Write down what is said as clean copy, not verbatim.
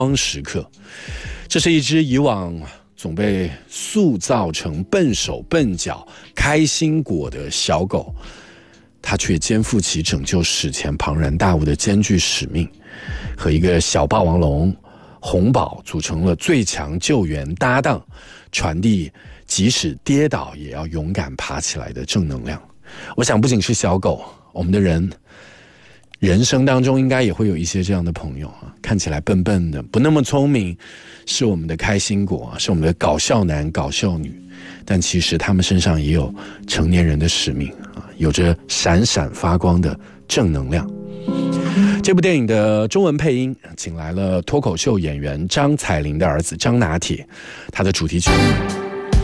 光时刻。这是一只以往总被塑造成笨手笨脚、开心果的小狗，它却肩负起拯救史前庞然大物的艰巨使命，和一个小霸王龙红宝组成了最强救援搭档，传递即使跌倒也要勇敢爬起来的正能量。我想不仅是小狗，我们的人生当中应该也会有一些这样的朋友啊，看起来笨笨的，不那么聪明，是我们的开心果，是我们的搞笑男搞笑女，但其实他们身上也有成年人的使命啊，有着闪闪发光的正能量。这部电影的中文配音请来了脱口秀演员张彩玲的儿子张拿铁，他的主题曲